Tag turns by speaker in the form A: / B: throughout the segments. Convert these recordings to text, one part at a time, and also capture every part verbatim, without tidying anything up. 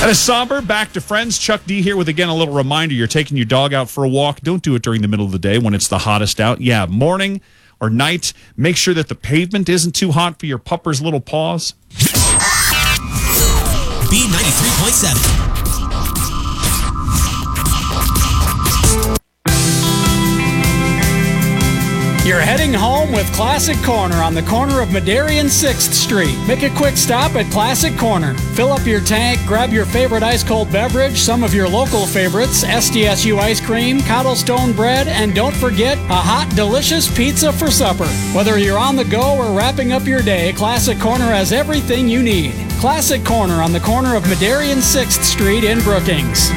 A: At a somber, back to friends. Chuck D here with, again, a little reminder. You're taking your dog out for a walk. Don't do it during the middle of the day when it's the hottest out. Yeah, morning or night. Make sure that the pavement isn't too hot for your pupper's little paws.
B: B ninety-three point seven.
C: You're heading home with Classic Corner on the corner of Madera and sixth Street. Make a quick stop at Classic Corner. Fill up your tank, grab your favorite ice-cold beverage, some of your local favorites, S D S U ice cream, cobblestone bread, and don't forget a hot, delicious pizza for supper. Whether you're on the go or wrapping up your day, Classic Corner has everything you need. Classic Corner on the corner of Madera and sixth Street in Brookings.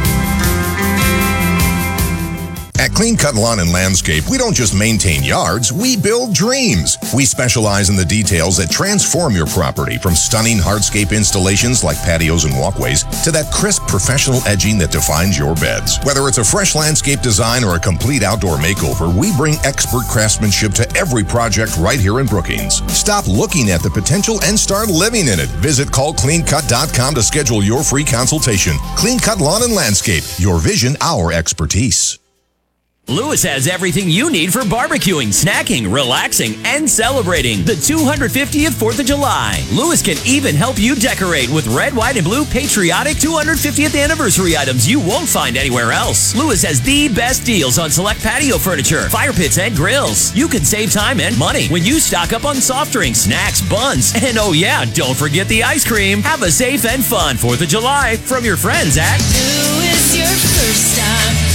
D: At Clean Cut Lawn and Landscape, we don't just maintain yards, we build dreams. We specialize in the details that transform your property, from stunning hardscape installations like patios and walkways to that crisp professional edging that defines your beds. Whether it's a fresh landscape design or a complete outdoor makeover, we bring expert craftsmanship to every project right here in Brookings. Stop looking at the potential and start living in it. Visit call clean cut dot com to schedule your free consultation. Clean Cut Lawn and Landscape, your vision, our expertise.
E: Lewis has everything you need for barbecuing, snacking, relaxing, and celebrating the two hundred fiftieth fourth of July. Lewis can even help you decorate with red, white, and blue patriotic two hundred fiftieth anniversary items you won't find anywhere else. Lewis has the best deals on select patio furniture, fire pits, and grills. You can save time and money when you stock up on soft drinks, snacks, buns, and oh yeah, don't forget the ice cream. Have a safe and fun fourth of July from your friends at
F: Lewis, your first stop.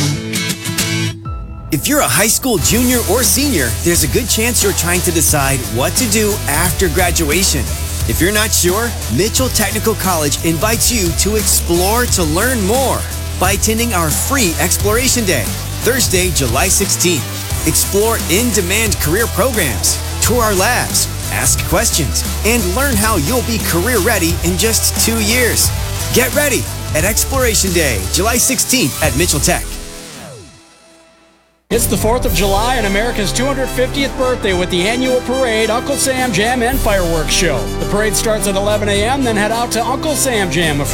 G: If you're a high school junior or senior, there's a good chance you're trying to decide what to do after graduation. If you're not sure, Mitchell Technical College invites you to explore to learn more by attending our free Exploration Day, Thursday, July sixteenth. Explore in-demand career programs, tour our labs, ask questions, and learn how you'll be career ready in just two years. Get ready at Exploration Day, July sixteenth at Mitchell Tech.
C: It's the fourth of July and America's two hundred fiftieth birthday with the annual parade, Uncle Sam Jam, and fireworks show. The parade starts at eleven a.m., then head out to Uncle Sam Jam, a